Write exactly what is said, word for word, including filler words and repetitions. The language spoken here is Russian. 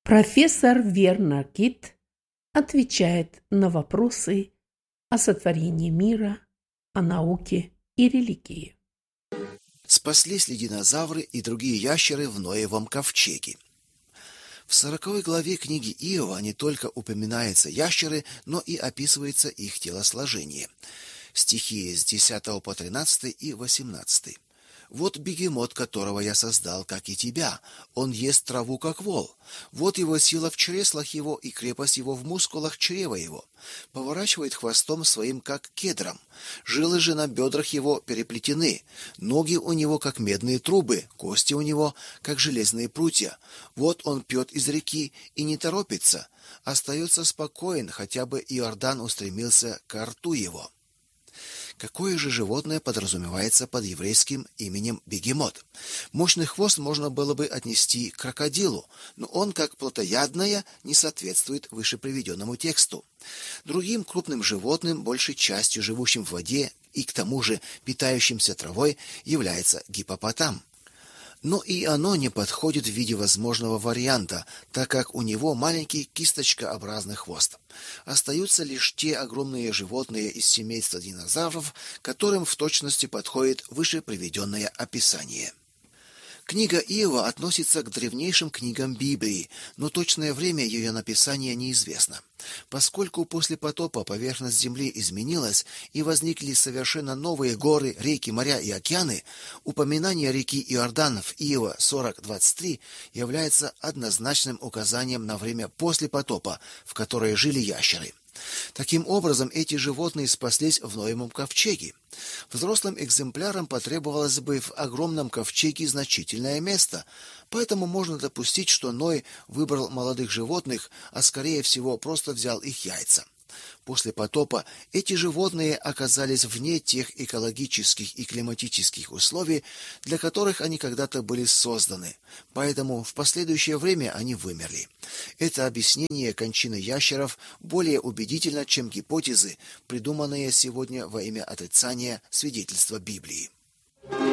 Профессор Вернер Кит отвечает на вопросы о сотворении мира, о науке и религии. Спаслись ли динозавры и другие ящеры в Ноевом ковчеге? В сороковой главе книги Иова не только упоминаются ящеры, но и описывается их телосложение. Стихи с десятого по тринадцатый и восемнадцатый. Вот бегемот, которого я создал, как и тебя. Он ест траву, как вол. Вот его сила в чреслах его, и крепость его в мускулах чрева его. Поворачивает хвостом своим, как кедром. Жилы же на бедрах его переплетены. Ноги у него, как медные трубы. Кости у него, как железные прутья. Вот он пьет из реки и не торопится. Остается спокоен, хотя бы Иордан устремился к рту его. Какое же животное подразумевается под еврейским именем бегемот? Мощный хвост можно было бы отнести к крокодилу, но он, как плотоядное, не соответствует вышеприведенному тексту. Другим крупным животным, большей частью живущим в воде и к тому же питающимся травой, является гиппопотам. Но и оно не подходит в виде возможного варианта, так как у него маленький кисточкообразный хвост. Остаются лишь те огромные животные из семейства динозавров, которым в точности подходит выше приведенное описание. Книга Иова относится к древнейшим книгам Библии, но точное время ее написания неизвестно. Поскольку после потопа поверхность Земли изменилась и возникли совершенно новые горы, реки, моря и океаны, упоминание реки Иордан в Иова сорок двадцать три является однозначным указанием на время после потопа, в которое жили ящеры. Таким образом, эти животные спаслись в Ноевом ковчеге. Взрослым экземплярам потребовалось бы в огромном ковчеге значительное место, поэтому можно допустить, что Ной выбрал молодых животных, а скорее всего просто взял их яйца. После потопа эти животные оказались вне тех экологических и климатических условий, для которых они когда-то были созданы, поэтому в последующее время они вымерли. Это объяснение кончины ящеров более убедительно, чем гипотезы, придуманные сегодня во имя отрицания свидетельства Библии.